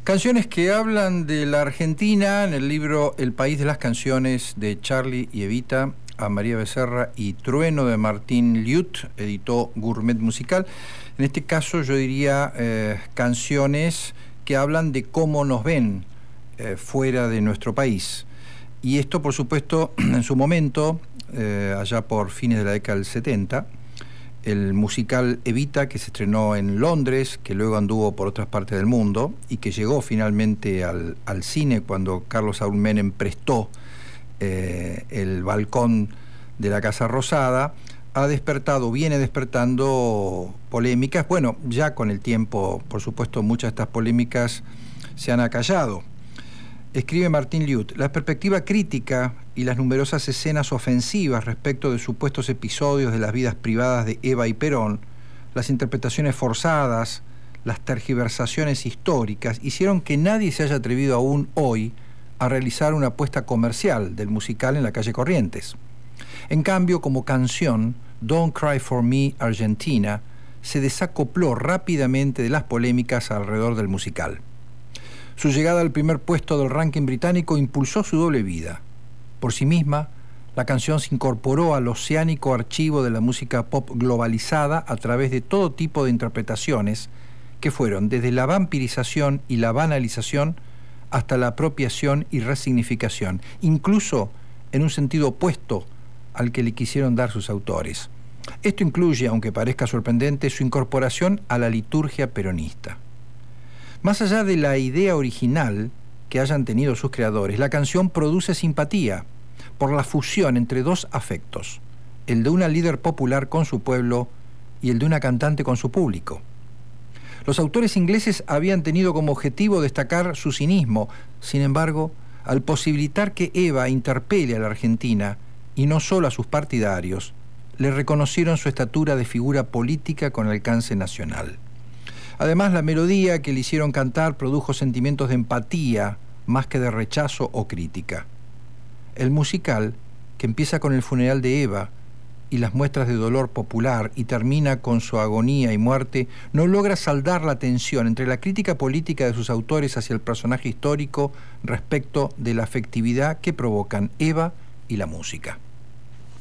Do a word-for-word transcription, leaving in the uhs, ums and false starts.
Canciones que hablan de la Argentina en el libro El País de las Canciones de Charly y Evita, a María Becerra y Trueno de Martín Liut, editó Gourmet Musical. En este caso yo diría eh, canciones que hablan de cómo nos ven eh, fuera de nuestro país. Y esto, por supuesto, en su momento, eh, allá por fines de la década del setenta, el musical Evita, que se estrenó en Londres, que luego anduvo por otras partes del mundo y que llegó finalmente al, al cine cuando Carlos Saúl Menem prestó eh, el balcón de la Casa Rosada, ha despertado, viene despertando polémicas. Bueno, ya con el tiempo, por supuesto, muchas de estas polémicas se han acallado. Escribe Martín Liut: la perspectiva crítica y las numerosas escenas ofensivas respecto de supuestos episodios de las vidas privadas de Eva y Perón, las interpretaciones forzadas, las tergiversaciones históricas, hicieron que nadie se haya atrevido aún hoy a realizar una apuesta comercial del musical en la calle Corrientes. En cambio, como canción, Don't Cry for Me, Argentina, se desacopló rápidamente de las polémicas alrededor del musical. Su llegada al primer puesto del ranking británico impulsó su doble vida. Por sí misma, la canción se incorporó al oceánico archivo de la música pop globalizada a través de todo tipo de interpretaciones que fueron desde la vampirización y la banalización hasta la apropiación y resignificación, incluso en un sentido opuesto al que le quisieron dar sus autores. Esto incluye, aunque parezca sorprendente, su incorporación a la liturgia peronista. Más allá de la idea original que hayan tenido sus creadores, la canción produce simpatía por la fusión entre dos afectos, el de una líder popular con su pueblo y el de una cantante con su público. Los autores ingleses habían tenido como objetivo destacar su cinismo. Sin embargo, al posibilitar que Eva interpele a la Argentina y no solo a sus partidarios, le reconocieron su estatura de figura política con alcance nacional. Además, la melodía que le hicieron cantar produjo sentimientos de empatía más que de rechazo o crítica. El musical, que empieza con el funeral de Eva y las muestras de dolor popular y termina con su agonía y muerte, no logra saldar la tensión entre la crítica política de sus autores hacia el personaje histórico respecto de la afectividad que provocan Eva y la música.